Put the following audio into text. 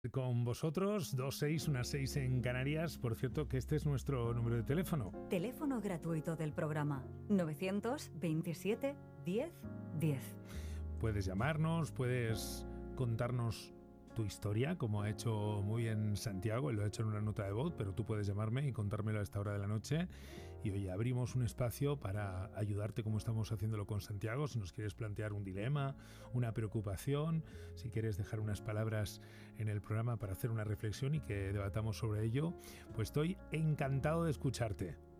Con vosotros, 2616 en Canarias. Por cierto, que este es nuestro número de teléfono. Teléfono gratuito del programa 927 10 10. Puedes llamarnos, puedes contarnos tu historia, como ha hecho muy bien Santiago. Él lo ha hecho en una nota de voz, pero tú puedes llamarme y contármelo a esta hora de la noche. Y hoy abrimos un espacio para ayudarte, como estamos haciéndolo con Santiago. Si nos quieres plantear un dilema, una preocupación, si quieres dejar unas palabras en el programa para hacer una reflexión y que debatamos sobre ello, pues estoy encantado de escucharte.